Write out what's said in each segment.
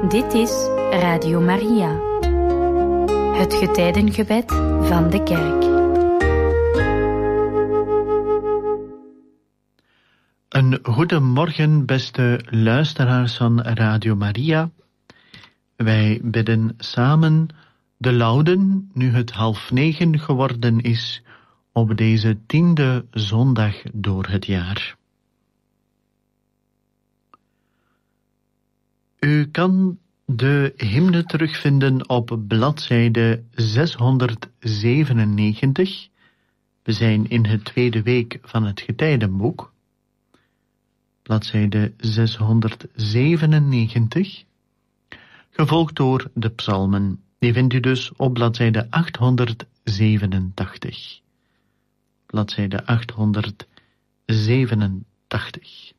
Dit is Radio Maria, het getijdengebed van de Kerk. Een goedemorgen, beste luisteraars van Radio Maria. Wij bidden samen de Lauden, nu het 8:30 geworden is, op deze 10e zondag door het jaar. U kan de hymne terugvinden op bladzijde 697. We zijn in het tweede week van het getijdenboek. Bladzijde 697, gevolgd door de psalmen. Die vindt u dus op bladzijde 887. Bladzijde 887.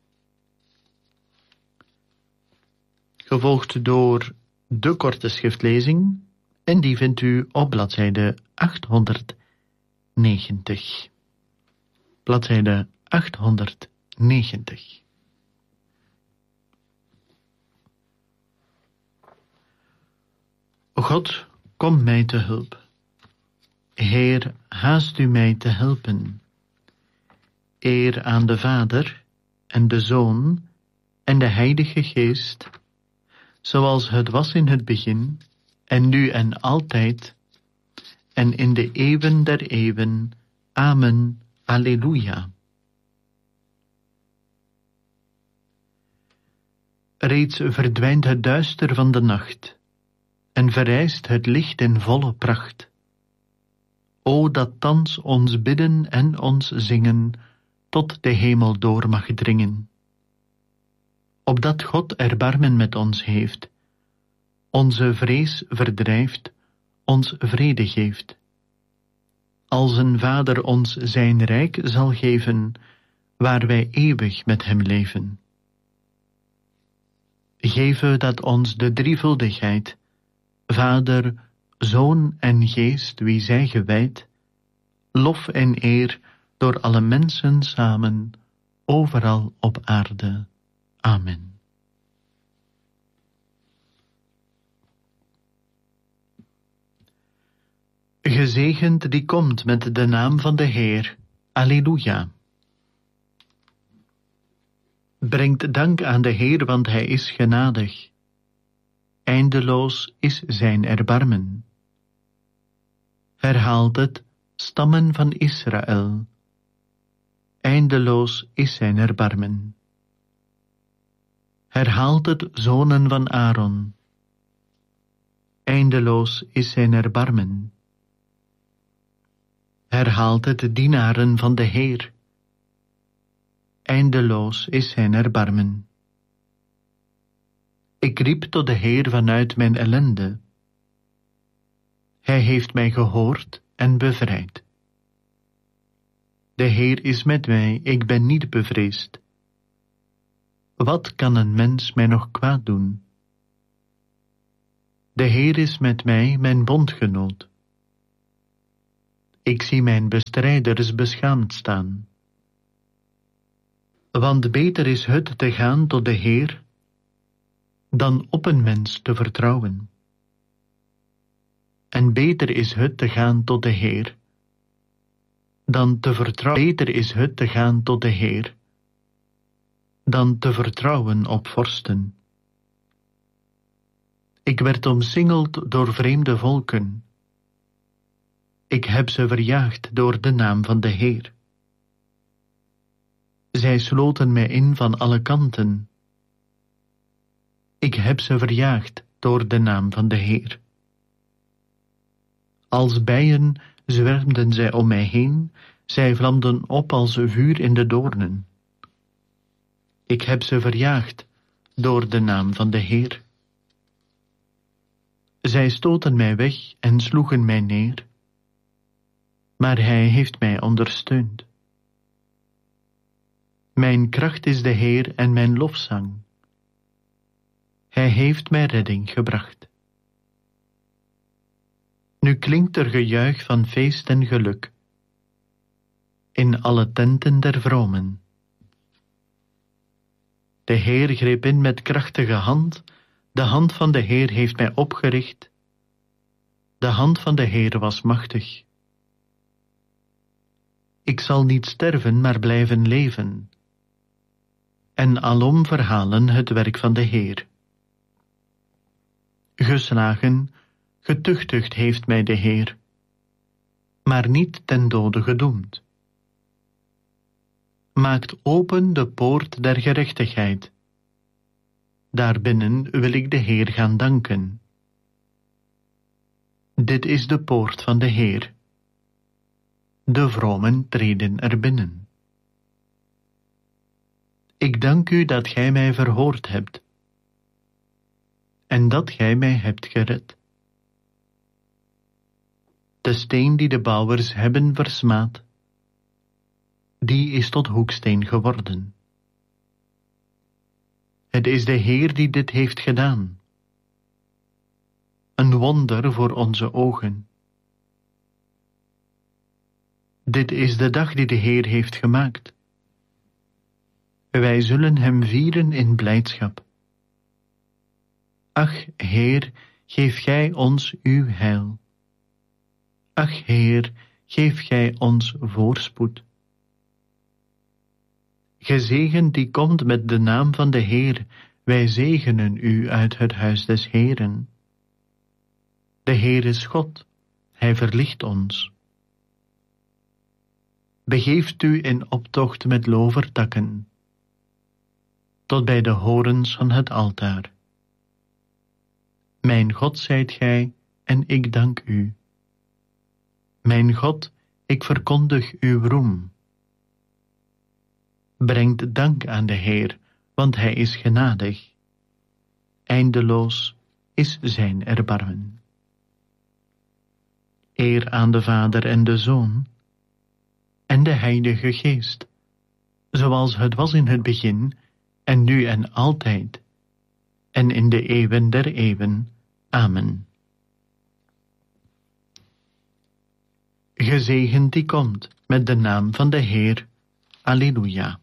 Gevolgd door de korte schriftlezing, en die vindt u op bladzijde 890. Bladzijde 890. God, kom mij te hulp. Heer, haast u mij te helpen. Eer aan de Vader en de Zoon en de Heilige Geest, zoals het was in het begin, en nu en altijd, en in de eeuwen der eeuwen. Amen. Alleluia. Reeds verdwijnt het duister van de nacht, en verrijst het licht in volle pracht. O, dat thans ons bidden en ons zingen tot de hemel door mag dringen. Opdat God erbarmen met ons heeft, onze vrees verdrijft, ons vrede geeft. Als een Vader ons zijn rijk zal geven, waar wij eeuwig met hem leven. Geef dat ons de drievuldigheid, Vader, Zoon en Geest, wie zij gewijd, lof en eer door alle mensen samen, overal op aarde. Amen. Gezegend die komt met de naam van de Heer. Alleluia. Brengt dank aan de Heer, want hij is genadig. Eindeloos is zijn erbarmen. Herhaalt het, stammen van Israël. Eindeloos is zijn erbarmen. Herhaalt het, zonen van Aaron. Eindeloos is zijn erbarmen. Herhaalt het, dienaren van de Heer. Eindeloos is zijn erbarmen. Ik riep tot de Heer vanuit mijn ellende. Hij heeft mij gehoord en bevrijd. De Heer is met mij, ik ben niet bevreesd. Wat kan een mens mij nog kwaad doen? De Heer is met mij, mijn bondgenoot. Ik zie mijn bestrijders beschaamd staan. Want beter is het te gaan tot de Heer, dan op een mens te vertrouwen. En beter is het te gaan tot de Heer, dan te vertrouwen. Beter is het te gaan tot de Heer, dan te vertrouwen op vorsten. Ik werd omsingeld door vreemde volken. Ik heb ze verjaagd door de naam van de Heer. Zij sloten mij in van alle kanten. Ik heb ze verjaagd door de naam van de Heer. Als bijen zwermden zij om mij heen, zij vlamden op als vuur in de doornen. Ik heb ze verjaagd door de naam van de Heer. Zij stoten mij weg en sloegen mij neer, maar hij heeft mij ondersteund. Mijn kracht is de Heer en mijn lofzang. Hij heeft mij redding gebracht. Nu klinkt er gejuich van feest en geluk in alle tenten der vromen. De Heer greep in met krachtige hand, De hand van de Heer heeft mij opgericht. De hand van de Heer was machtig. Ik zal niet sterven, maar blijven leven, en alom verhalen het werk van de Heer. Geslagen, getuchtigd heeft mij de Heer, maar niet ten dode gedoemd. Maakt open de poort der gerechtigheid. Daarbinnen wil ik de Heer gaan danken. Dit is de poort van de Heer. De vromen treden er binnen. Ik dank u dat gij mij verhoord hebt, en dat gij mij hebt gered. De steen die de bouwers hebben versmaad, die is tot hoeksteen geworden. Het is de Heer die dit heeft gedaan. Een wonder voor onze ogen. Dit is de dag die de Heer heeft gemaakt. Wij zullen hem vieren in blijdschap. Ach, Heer, geef gij ons uw heil. Ach, Heer, geef gij ons voorspoed. Gezegend die komt met de naam van de Heer, wij zegenen u uit het huis des Heeren. De Heer is God, hij verlicht ons. Begeeft u in optocht met lovertakken, tot bij de horens van het altaar. Mijn God zijt gij, en ik dank u. Mijn God, ik verkondig uw roem. Brengt dank aan de Heer, want hij is genadig. Eindeloos is zijn erbarmen. Eer aan de Vader en de Zoon en de Heilige Geest, zoals het was in het begin, en nu en altijd, en in de eeuwen der eeuwen. Amen. Gezegend die komt met de naam van de Heer. Alleluia.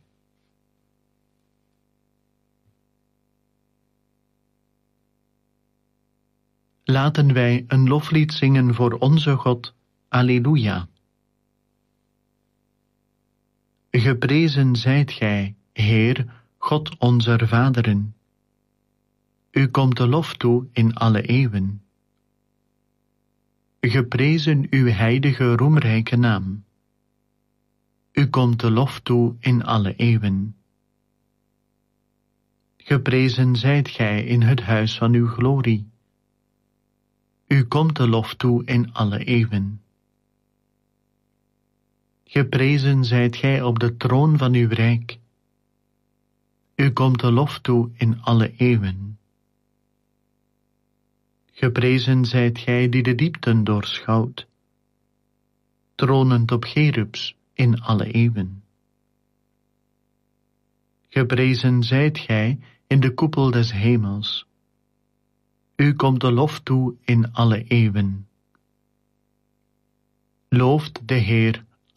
Laten wij een loflied zingen voor onze God. Alleluia. Geprezen zijt gij, Heer, God onzer vaderen. U komt de lof toe in alle eeuwen. Geprezen uw heilige roemrijke naam. U komt de lof toe in alle eeuwen. Geprezen zijt gij in het huis van uw glorie. U komt de lof toe in alle eeuwen. Geprezen zijt gij op de troon van uw rijk. U komt de lof toe in alle eeuwen. Geprezen zijt gij die de diepten doorschouwt, tronend op cherubs in alle eeuwen. Geprezen zijt gij in de koepel des hemels. U komt de lof toe in alle eeuwen. Looft de Heer,